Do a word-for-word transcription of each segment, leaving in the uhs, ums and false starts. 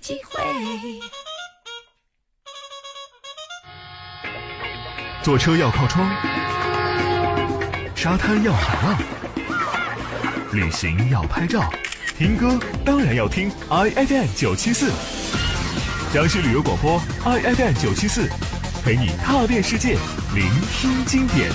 机会。 坐车要靠窗，沙滩要海浪，旅行要拍照，听歌当然要听 I F M 九七四，江西旅游广播 I F M 九七四，陪你踏遍世界，聆听经典。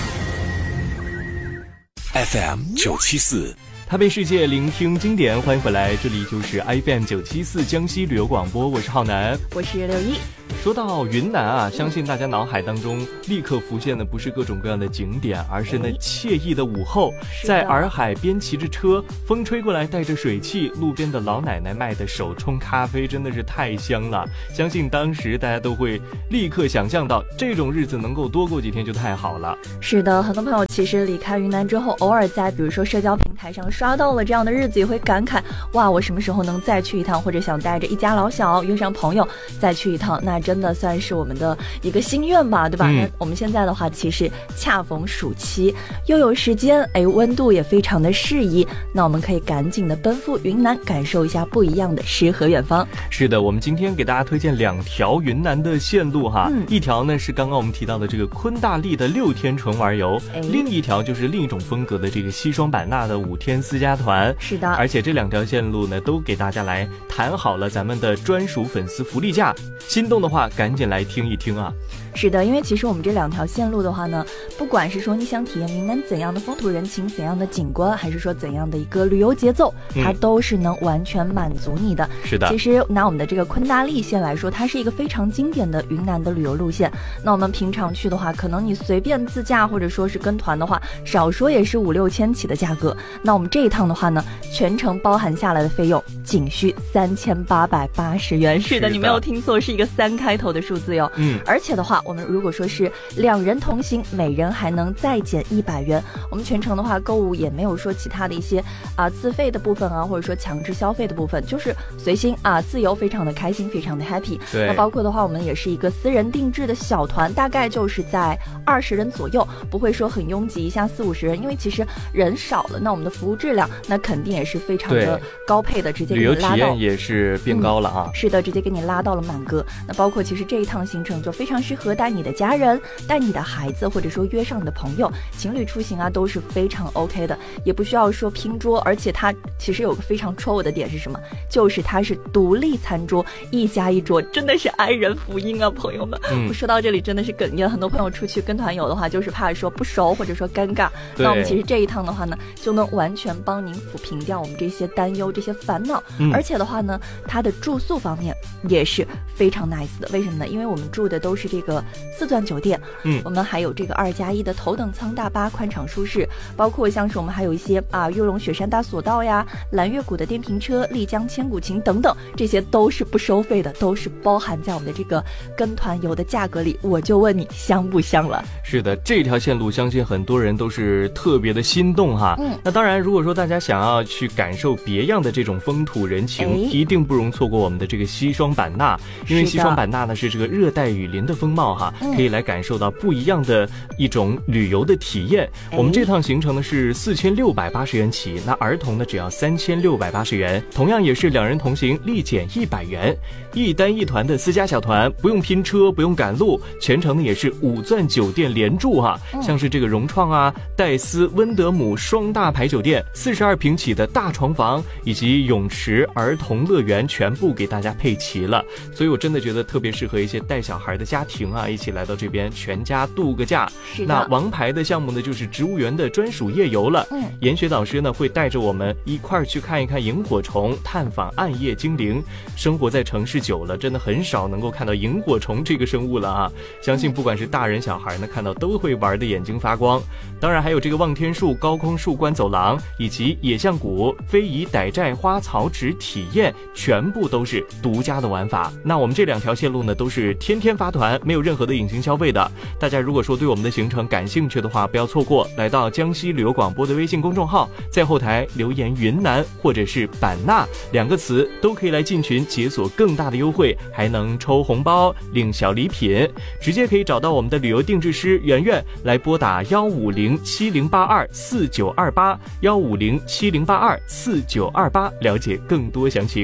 F M 九七四， 踏遍世界，聆听经典，欢迎回来，这里就是 F M 九七四江西旅游广播，我是浩南， 我是六一。 说到云南啊，相信大家脑海当中立刻浮现的不是各种各样的景点，而是那惬意的午后，在洱海边骑着车，风吹过来带着水汽，路边的老奶奶卖的手冲咖啡真的是太香了。相信当时大家都会立刻想象到，这种日子能够多过几天就太好了。 是的，很多朋友其实离开云南之后，偶尔在比如说社交平台上刷到了这样的日子，也会感慨，哇，我什么时候能再去一趟，或者想带着一家老小约上朋友再去一趟，那真的算是我们的一个心愿吧，对吧？嗯、那我们现在的话，其实恰逢暑期，又有时间，哎，温度也非常的适宜，那我们可以赶紧的奔赴云南，感受一下不一样的诗和远方。 是的，我们今天给大家推荐两条云南的线路哈， 嗯、 一条呢是刚刚我们提到的这个昆大丽的六天纯玩游，另一条就是另一种风格的这个西双版纳的五天私家团。 是的， 而且这两条线路呢，都给大家来谈好了咱们的专属粉丝福利价，心动的话赶紧来听一听啊。 是的，因为其实我们这两条线路的话呢，不管是说你想体验云南怎样的风土人情，怎样的景观，还是说怎样的一个旅游节奏，它都是能完全满足你的。 是的， 其实拿我们的这个昆大丽线来说，它是一个非常经典的云南的旅游路线。那我们平常去的话，可能你随便自驾或者说是跟团的话，少说也是五六千起的价格。那我们这一趟的话呢，全程包含下来的费用仅需三千八百八十元。是的，你没有听错，是一个三开头的数字哟。 嗯， 而且的话，我们如果说是两人同行，每人还能再减一百元。我们全程的话，购物也没有说其他的一些啊、呃、自费的部分啊，或者说强制消费的部分，就是随心啊，自由，非常的开心，非常的 happy。 对， 那包括的话，我们也是一个私人定制的小团，大概就是在二十人左右，不会说很拥挤，一下四五十人，因为其实人少了，那我们的服务质量那肯定也是非常的高配的，直接给你拉到， 旅游体验也是变高了啊、 嗯。是的，直接给你拉到了满格。那包括其实这一趟行程就非常适合带你的家人，带你的孩子，或者说约上你的朋友，情侣出行啊都是非常 OK 的，也不需要说拼桌。而且它其实有个非常戳我的点是什么，就是它是独立餐桌，一家一桌，真的是哀人福音啊，朋友们、嗯、我说到这里真的是哽咽。很多朋友出去跟团游的话，就是怕说不熟或者说尴尬，那我们其实这一趟的话呢，就能完全帮您抚平掉我们这些担忧，这些烦恼、嗯、而且的话呢，它的住宿方面也是非常 nice 的。为什么呢？因为我们住的都是这个四钻酒店，嗯，我们还有这个二加一的头等舱大巴，宽敞舒适，包括像是我们还有一些啊玉龙雪山大索道呀、蓝月谷的电瓶车、丽江千古情等等，这些都是不收费的，都是包含在我们的这个跟团游的价格里。我就问你香不香了？ 是的，这条线路相信很多人都是特别的心动哈。嗯，那当然，如果说大家想要去感受别样的这种风土人情，一定不容错过我们的这个西双版纳，因为西双版纳呢是这个热带雨林的风貌哈，可以来感受到不一样的一种旅游的体验。我们这趟行程呢是四千六百八十元起，那儿童呢只要三千六百八十元，同样也是两人同行立减一百元，一单一团的私家小团，不用拼车，不用赶路，全程呢也是五钻酒店连住哈，像是这个融创啊、戴斯、温德姆双大牌酒店，四十二平起的大床房以及泳池、儿童乐园全部给大家配齐了，所以我真的觉得特别适合一些带小孩的家庭啊，一起来到这边全家度个假。那王牌的项目呢就是植物园的专属夜游了，嗯，研学导师呢会带着我们一块儿去看一看萤火虫，探访暗夜精灵。生活在城市久了，真的很少能够看到萤火虫这个生物了啊，相信不管是大人小孩呢，看到都会玩的眼睛发光。当然还有这个望天树高空树观走廊，以及野象谷、非遗傣寨花草纸体验，全部都是独家的玩法。那我们这两条线路呢都是天天发团，没有任何的隐形消费的。大家如果说对我们的行程感兴趣的话，不要错过，来到江西旅游广播的微信公众号，在后台留言云南或者是版纳两个词，都可以来进群解锁更大的优惠，还能抽红包领小礼品，直接可以找到我们的旅游定制师圆圆，来拨打幺五零七零八二四九二八幺五零七零八二四九二八了解更多详情。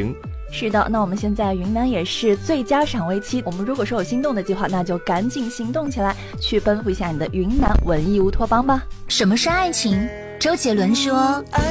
是的，那我们现在云南也是最佳赏味期，我们如果说有心动的计划，那就赶紧行动起来，去奔赴一下你的云南文艺乌托邦吧。 什么是爱情？周杰伦说